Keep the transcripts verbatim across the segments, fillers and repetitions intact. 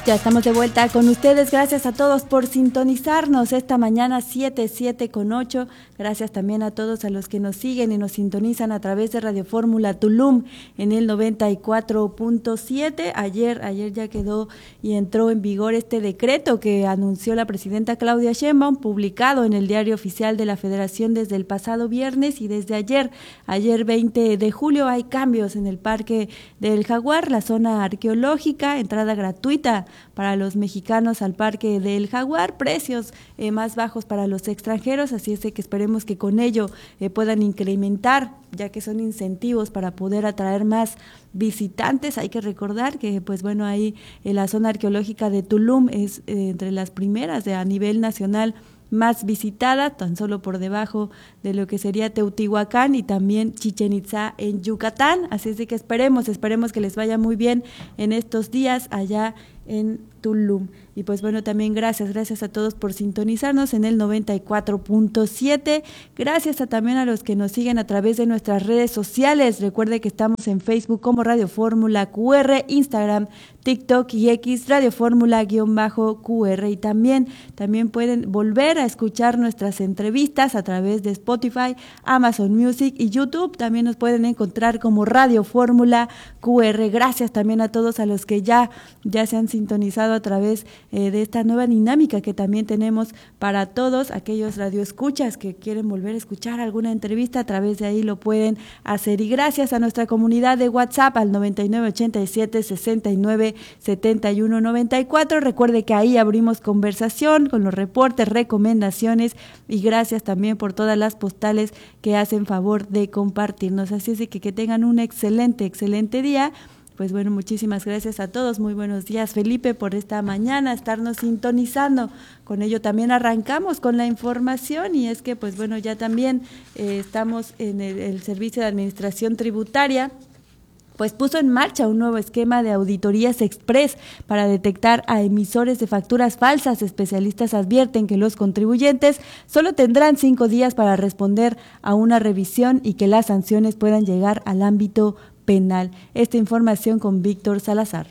Ya estamos de vuelta con ustedes. Gracias a todos por sintonizarnos esta mañana siete, siete con ocho. Gracias también a todos a los que nos siguen y nos sintonizan a través de Radio Fórmula Tulum en el noventa y cuatro punto siete. Ayer, ayer ya quedó y entró en vigor este decreto que anunció la presidenta Claudia Sheinbaum, publicado en el Diario Oficial de la Federación desde el pasado viernes y desde ayer, ayer veinte de julio, hay cambios en el Parque del Jaguar, la zona arqueológica, entrada gratuita para los mexicanos al Parque del Jaguar, precios eh, más bajos para los extranjeros, así es de que esperemos que con ello eh, puedan incrementar, ya que son incentivos para poder atraer más visitantes. Hay que recordar que, pues bueno, ahí en la zona arqueológica de Tulum es eh, entre las primeras de a nivel nacional más visitada, tan solo por debajo de lo que sería Teotihuacán y también Chichén Itzá en Yucatán, así es de que esperemos, esperemos que les vaya muy bien en estos días allá en Tulum. Y pues bueno, también gracias, gracias a todos por sintonizarnos en el noventa y cuatro punto siete, gracias a, también a los que nos siguen a través de nuestras redes sociales. Recuerde que estamos en Facebook como Radio Fórmula Q R, Instagram, TikTok y X, Radio Fórmula guión bajo Q R, y también, también pueden volver a escuchar nuestras entrevistas a través de Spotify, Amazon Music y YouTube. También nos pueden encontrar como Radio Fórmula Q R. Gracias también a todos a los que ya, ya se han sintonizado a través eh, de esta nueva dinámica que también tenemos para todos aquellos radioescuchas que quieren volver a escuchar alguna entrevista. A través de ahí lo pueden hacer, y gracias a nuestra comunidad de WhatsApp al noventa y nueve ochenta y siete sesenta y nueve setenta y uno noventa y cuatro. Recuerde que ahí abrimos conversación con los reportes, recomendaciones, y gracias también por todas las postales que hacen favor de compartirnos. Así es de que, que tengan un excelente, excelente día. Pues bueno, muchísimas gracias a todos, muy buenos días Felipe por esta mañana, estarnos sintonizando. Con ello también arrancamos con la información, y es que pues bueno, ya también eh, estamos en el, el Servicio de Administración Tributaria, pues puso en marcha un nuevo esquema de auditorías express para detectar a emisores de facturas falsas. Especialistas advierten que los contribuyentes solo tendrán cinco días para responder a una revisión y que las sanciones puedan llegar al ámbito penal. Esta información con Víctor Salazar.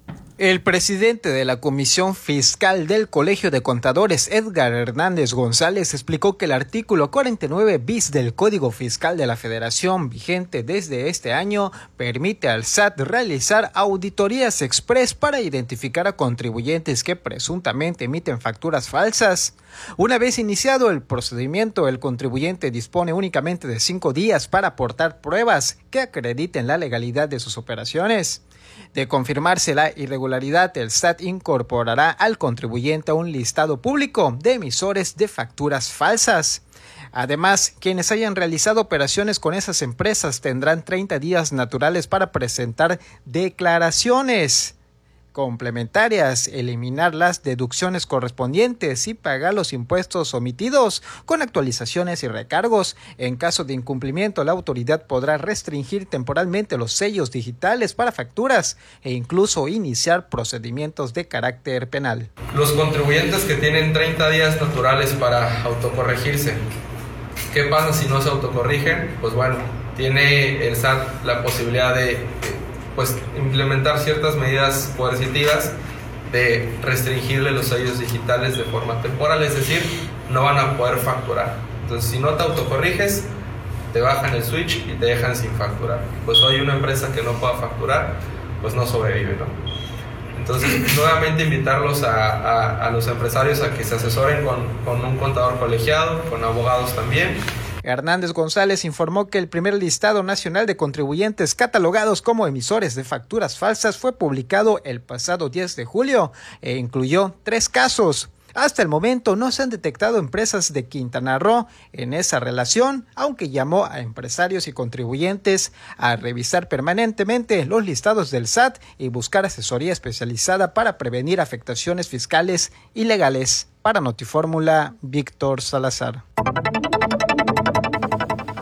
El presidente de la Comisión Fiscal del Colegio de Contadores, Edgar Hernández González, explicó que el artículo cuarenta y nueve bis del Código Fiscal de la Federación, vigente desde este año, permite al S A T realizar auditorías express para identificar a contribuyentes que presuntamente emiten facturas falsas. Una vez iniciado el procedimiento, el contribuyente dispone únicamente de cinco días para aportar pruebas que acrediten la legalidad de sus operaciones. De confirmarse la irregularidad, el S A T incorporará al contribuyente a un listado público de emisores de facturas falsas. Además, quienes hayan realizado operaciones con esas empresas tendrán treinta días naturales para presentar declaraciones complementarias, eliminar las deducciones correspondientes y pagar los impuestos omitidos con actualizaciones y recargos. En caso de incumplimiento, la autoridad podrá restringir temporalmente los sellos digitales para facturas e incluso iniciar procedimientos de carácter penal. Los contribuyentes que tienen treinta días naturales para autocorregirse, ¿qué pasa si no se autocorrigen? Pues bueno, tiene el S A T la posibilidad de pues implementar ciertas medidas coercitivas de restringirle los sellos digitales de forma temporal, es decir, no van a poder facturar. Entonces, si no te autocorriges, te bajan el switch y te dejan sin facturar. Pues hoy una empresa que no pueda facturar, pues no sobrevive, ¿no? Entonces, nuevamente invitarlos a, a, a los empresarios a que se asesoren con, con un contador colegiado, con abogados también. Hernández González informó que el primer listado nacional de contribuyentes catalogados como emisores de facturas falsas fue publicado el pasado diez de julio e incluyó tres casos. Hasta el momento no se han detectado empresas de Quintana Roo en esa relación, aunque llamó a empresarios y contribuyentes a revisar permanentemente los listados del S A T y buscar asesoría especializada para prevenir afectaciones fiscales y legales. Para Notifórmula, Víctor Salazar.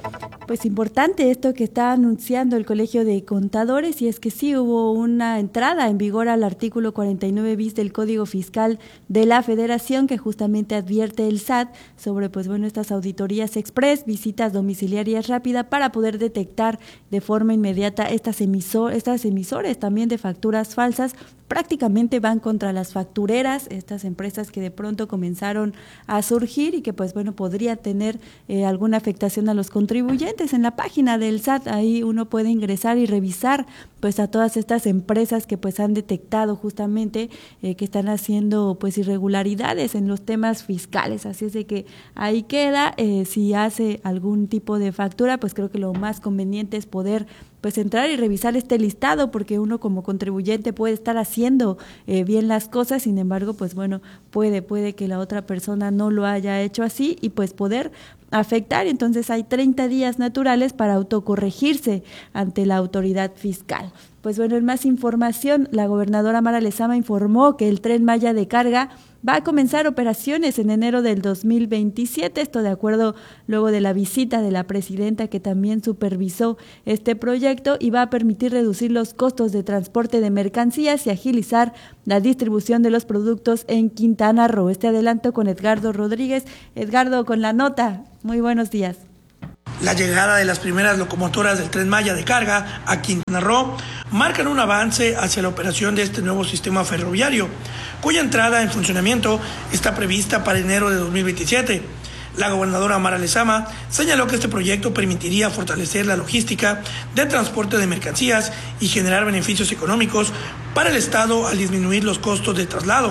Pues importante esto que está anunciando el Colegio de Contadores, y es que sí hubo una entrada en vigor al artículo cuarenta y nueve bis del Código Fiscal de la Federación, que justamente advierte el S A T sobre pues bueno estas auditorías express, visitas domiciliarias rápidas para poder detectar de forma inmediata estas emisor, estas emisores también de facturas falsas. Prácticamente van contra las factureras, estas empresas que de pronto comenzaron a surgir y que pues bueno podría tener eh, alguna afectación a los contribuyentes. En la página del S A T ahí uno puede ingresar y revisar pues a todas estas empresas que pues han detectado justamente eh, que están haciendo pues irregularidades en los temas fiscales, así es de que ahí queda. Eh, si hace algún tipo de factura, pues creo que lo más conveniente es poder pues entrar y revisar este listado, porque uno como contribuyente puede estar haciendo eh, bien las cosas, sin embargo, pues bueno, puede, puede que la otra persona no lo haya hecho así y pues poder afectar. Entonces hay treinta días naturales para autocorregirse ante la autoridad fiscal. Pues bueno, en más información, la gobernadora Mara Lezama informó que el Tren Maya de carga va a comenzar operaciones en enero del dos mil veintisiete, esto de acuerdo luego de la visita de la presidenta, que también supervisó este proyecto, y va a permitir reducir los costos de transporte de mercancías y agilizar la distribución de los productos en Quintana Roo. Este adelanto con Edgardo Rodríguez. Edgardo, con la nota. Muy buenos días. La llegada de las primeras locomotoras del Tren Maya de carga a Quintana Roo marcan un avance hacia la operación de este nuevo sistema ferroviario, cuya entrada en funcionamiento está prevista para enero de dos mil veintisiete. La gobernadora Mara Lezama señaló que este proyecto permitiría fortalecer la logística de transporte de mercancías y generar beneficios económicos para el Estado al disminuir los costos de traslado.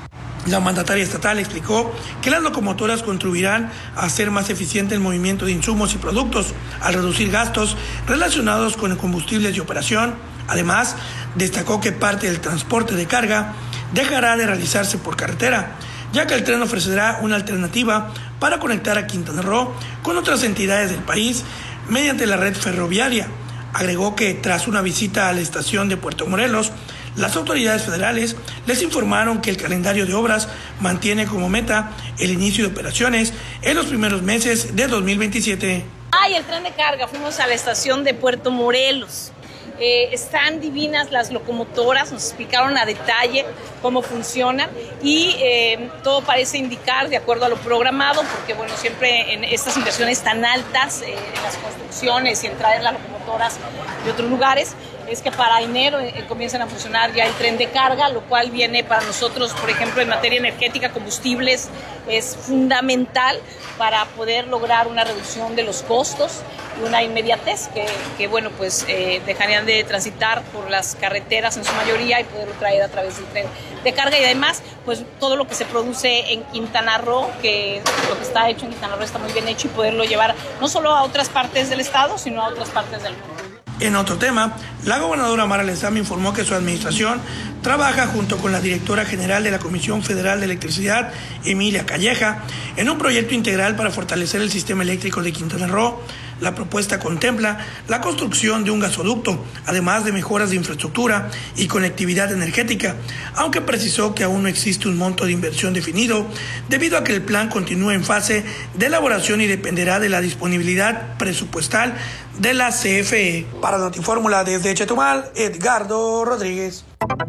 La mandataria estatal explicó que las locomotoras contribuirán a hacer más eficiente el movimiento de insumos y productos, al reducir gastos relacionados con el combustible de operación. Además, destacó que parte del transporte de carga dejará de realizarse por carretera, ya que el tren ofrecerá una alternativa para conectar a Quintana Roo con otras entidades del país mediante la red ferroviaria. Agregó que tras una visita a la estación de Puerto Morelos, las autoridades federales les informaron que el calendario de obras mantiene como meta el inicio de operaciones en los primeros meses de dos mil veintisiete. Ay, el tren de carga, fuimos a la estación de Puerto Morelos. Eh, están divinas las locomotoras, nos explicaron a detalle cómo funcionan y eh, todo parece indicar de acuerdo a lo programado, porque bueno, siempre en estas inversiones tan altas, eh, en las construcciones y en traer las locomotoras de otros lugares, es que para enero eh, comiencen a funcionar ya el tren de carga, lo cual viene para nosotros, por ejemplo, en materia energética, combustibles, es fundamental para poder lograr una reducción de los costos y una inmediatez que, que bueno, pues eh, dejarían de transitar por las carreteras en su mayoría y poderlo traer a través del tren de carga. Y además, pues todo lo que se produce en Quintana Roo, que lo que está hecho en Quintana Roo está muy bien hecho, y poderlo llevar no solo a otras partes del estado, sino a otras partes del mundo. En otro tema, la gobernadora Mara Lezama informó que su administración trabaja junto con la directora general de la Comisión Federal de Electricidad, Emilia Calleja, en un proyecto integral para fortalecer el sistema eléctrico de Quintana Roo. La propuesta contempla la construcción de un gasoducto, además de mejoras de infraestructura y conectividad energética, aunque precisó que aún no existe un monto de inversión definido, debido a que el plan continúa en fase de elaboración y dependerá de la disponibilidad presupuestal de la C F E. Para Notifórmula desde Chetumal, Edgardo Rodríguez.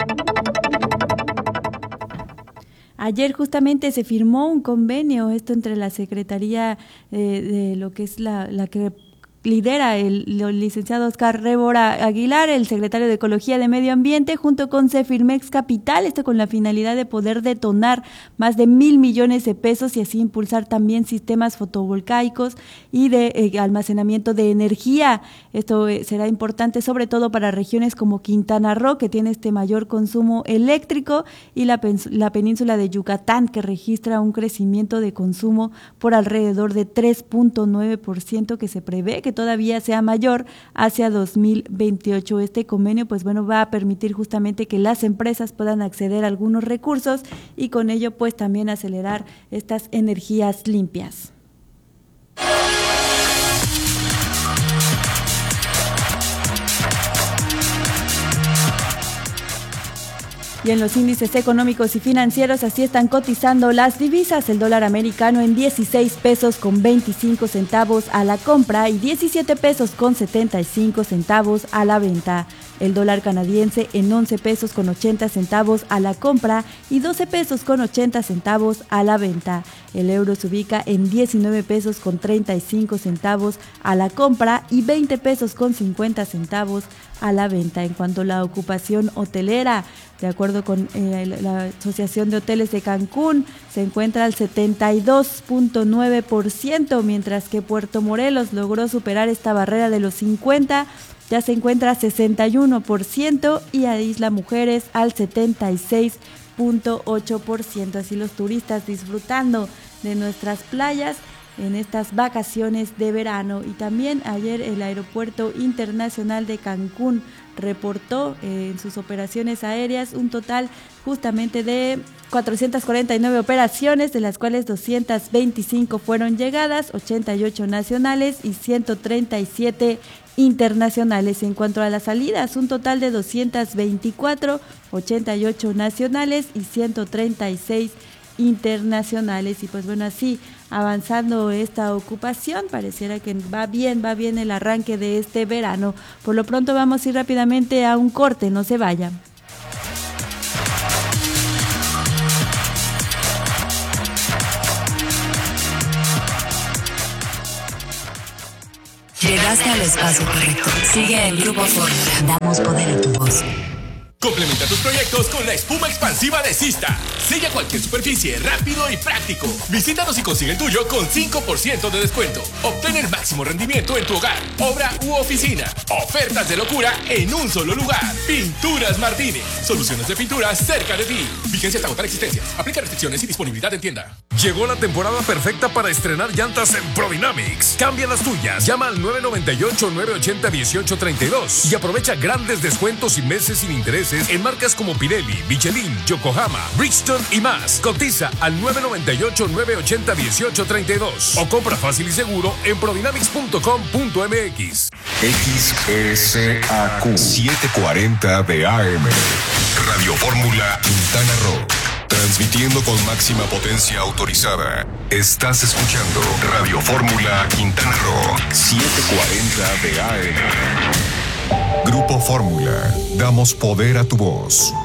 Ayer justamente se firmó un convenio, esto entre la Secretaría eh, de lo que es la, la que lidera el, el licenciado Oscar Rébora Aguilar, el secretario de Ecología de Medio Ambiente, junto con Cefirmex Capital, esto con la finalidad de poder detonar más de mil millones de pesos y así impulsar también sistemas fotovoltaicos y de eh, almacenamiento de energía. Esto eh, será importante sobre todo para regiones como Quintana Roo, que tiene este mayor consumo eléctrico, y la, la península de Yucatán, que registra un crecimiento de consumo por alrededor de tres punto nueve por ciento, que se prevé que todavía sea mayor hacia dos mil veintiocho. Este convenio, pues bueno, va a permitir justamente que las empresas puedan acceder a algunos recursos y con ello, pues también acelerar estas energías limpias. Y en los índices económicos y financieros así están cotizando las divisas. El dólar americano en dieciséis pesos con veinticinco centavos a la compra y diecisiete pesos con setenta y cinco centavos a la venta. El dólar canadiense en once pesos con ochenta centavos a la compra y doce pesos con ochenta centavos a la venta. El euro se ubica en diecinueve pesos con treinta y cinco centavos a la compra y veinte pesos con cincuenta centavos a la venta. En cuanto a la ocupación hotelera, de acuerdo con eh, la Asociación de Hoteles de Cancún, se encuentra al setenta y dos punto nueve por ciento, mientras que Puerto Morelos logró superar esta barrera de los cincuenta, ya se encuentra a sesenta y uno por ciento, y a Isla Mujeres al setenta y seis punto ocho por ciento. Así los turistas disfrutando de nuestras playas en estas vacaciones de verano. Y también ayer el Aeropuerto Internacional de Cancún reportó eh, en sus operaciones aéreas un total justamente de cuatrocientas cuarenta y nueve operaciones, de las cuales doscientas veinticinco fueron llegadas, ochenta y ocho nacionales y ciento treinta y siete internacionales. En cuanto a las salidas, un total de doscientas veinticuatro, ochenta y ocho nacionales y ciento treinta y seis internacionales. Y pues bueno, así avanzando esta ocupación, pareciera que va bien, va bien el arranque de este verano. Por lo pronto vamos a ir rápidamente a un corte, no se vayan. Llegaste al espacio correcto. Sigue el Grupo Fórmula. Damos poder a tu voz. Complementa tus proyectos con la espuma expansiva de Sista. Sella cualquier superficie rápido y práctico. Visítanos y consigue el tuyo con cinco por ciento de descuento. Obtén el máximo rendimiento en tu hogar, obra u oficina. Ofertas de locura en un solo lugar. Pinturas Martínez. Soluciones de pintura cerca de ti. Vigencia hasta agotar existencias. Aplica restricciones y disponibilidad en tienda. Llegó la temporada perfecta para estrenar llantas en Prodynamics. Cambia las tuyas. Llama al nueve nueve ocho, nueve ocho cero, uno ocho tres dos y aprovecha grandes descuentos y meses sin intereses en marcas como Pirelli, Michelin, Yokohama, Bridgestone y más. Cotiza al nueve nueve ocho, nueve ocho cero, uno ocho tres dos o compra fácil y seguro en prodynamics punto com punto m x. X S A Q setecientos cuarenta de A M Radio Fórmula Quintana Roo. Transmitiendo con máxima potencia autorizada. Estás escuchando Radio Fórmula Quintana Roo setecientos cuarenta de A M. Grupo Fórmula. Damos poder a tu voz.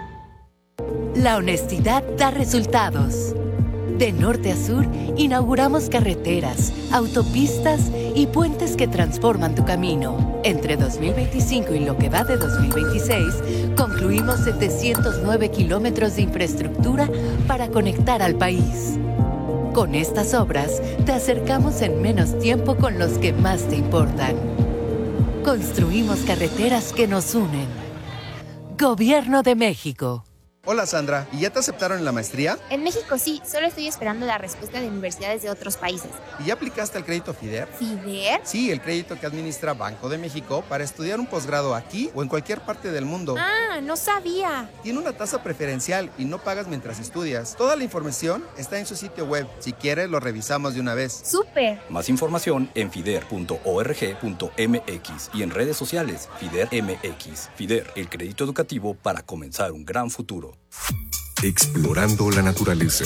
La honestidad da resultados. De norte a sur, inauguramos carreteras, autopistas y puentes que transforman tu camino. Entre dos mil veinticinco y lo que va de dos mil veintiséis, concluimos setecientos nueve kilómetros de infraestructura para conectar al país. Con estas obras, te acercamos en menos tiempo con los que más te importan. Construimos carreteras que nos unen. Gobierno de México. Hola Sandra, ¿y ya te aceptaron en la maestría? En México sí, solo estoy esperando la respuesta de universidades de otros países. ¿Y ya aplicaste al crédito FIDER? ¿FIDER? Sí, el crédito que administra Banco de México para estudiar un posgrado aquí o en cualquier parte del mundo. Ah, no sabía. Tiene una tasa preferencial y no pagas mientras estudias. Toda la información está en su sitio web. Si quieres, lo revisamos de una vez. ¡Súper! Más información en fider punto org punto m x y en redes sociales FIDER M X. FIDER, el crédito educativo para comenzar un gran futuro. Explorando la naturaleza.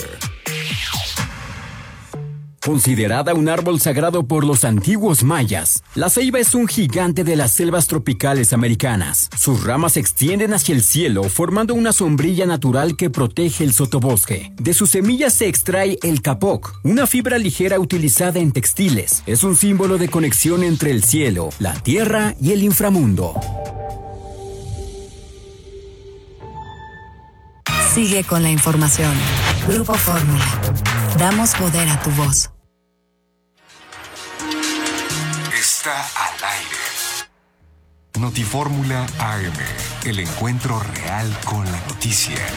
Considerada un árbol sagrado por los antiguos mayas, la ceiba es un gigante de las selvas tropicales americanas. Sus ramas se extienden hacia el cielo, formando una sombrilla natural que protege el sotobosque. De sus semillas se extrae el capoc, una fibra ligera utilizada en textiles. Es un símbolo de conexión entre el cielo, la tierra y el inframundo. Sigue con la información. Grupo Fórmula. Damos poder a tu voz. Está al aire. Notifórmula A M. El encuentro real con la noticia.